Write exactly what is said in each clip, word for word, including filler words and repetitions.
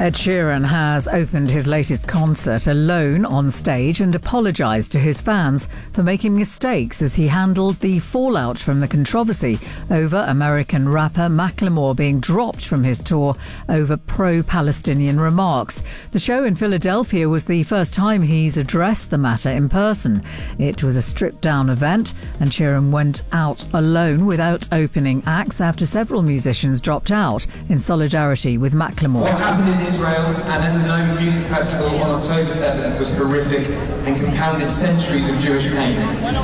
Ed Sheeran has opened his latest concert alone on stage and apologised to his fans for making mistakes as he handled the fallout from the controversy over American rapper Macklemore being dropped from his tour over pro-Palestinian remarks. The show in Philadelphia was the first time he's addressed the matter in person. It was a stripped-down event, and Sheeran went out alone without opening acts after several musicians dropped out in solidarity with Macklemore. What happened in Israel and at the Nome Music Festival on October seventh was horrific and compounded centuries of Jewish pain.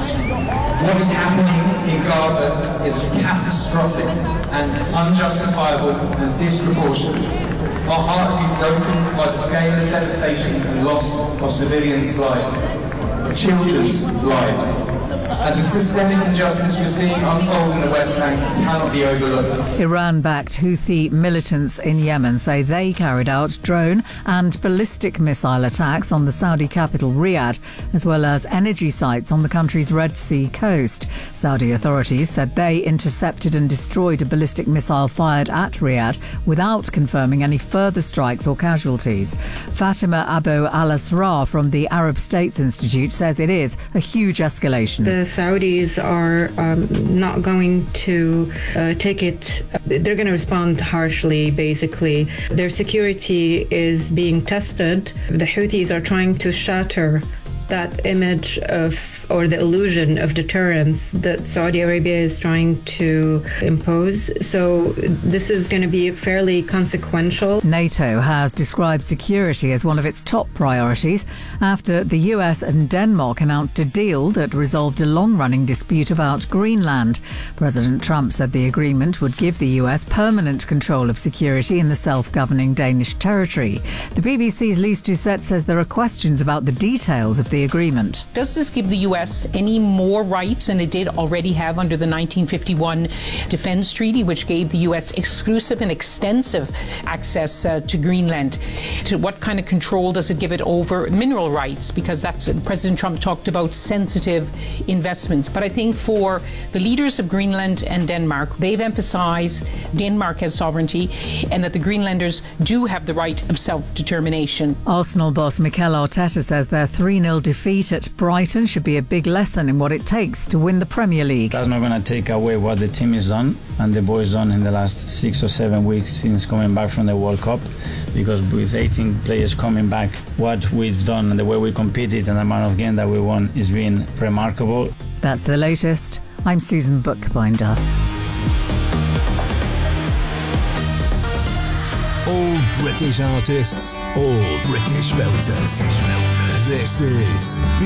What is happening in Gaza is catastrophic and unjustifiable and disproportionate. Our hearts have been broken by the scale of devastation and loss of civilians' lives, of children's lives. And the systemic injustice we're seeing unfold in the West Bank cannot be overlooked. Iran-backed Houthi militants in Yemen say they carried out drone and ballistic missile attacks on the Saudi capital Riyadh, as well as energy sites on the country's Red Sea coast. Saudi authorities said they intercepted and destroyed a ballistic missile fired at Riyadh without confirming any further strikes or casualties. Fatima Abu al-Asrar from the Arab States Institute says it is a huge escalation. The Saudis are um, not going to uh, take it. They're going to respond harshly, basically. Their security is being tested. The Houthis are trying to shatter that image of, or the illusion of deterrence that Saudi Arabia is trying to impose. So this is going to be fairly consequential. NATO has described security as one of its top priorities after the U S and Denmark announced a deal that resolved a long-running dispute about Greenland. President Trump said the agreement would give the U S permanent control of security in the self-governing Danish territory. The B B C's Lise Doucette says there are questions about the details of the agreement. Does this give the U S any more rights than it did already have under the nineteen fifty-one Defense Treaty, which gave the U S exclusive and extensive access uh, to Greenland? To what kind of control does it give it over mineral rights? Because that's President Trump talked about sensitive investments. But I think for the leaders of Greenland and Denmark, they've emphasized Denmark has sovereignty and that the Greenlanders do have the right of self-determination. Arsenal boss Mikel Arteta says their three nil defeat at Brighton should be a big lesson in what it takes to win the Premier League. That's not going to take away what the team has done and the boys done in the last six or seven weeks since coming back from the World Cup, because with eighteen players coming back, what we've done and the way we competed and the amount of games that we won has been remarkable. That's the latest. I'm Susan Bookbinder. All British artists, all British filters. This is B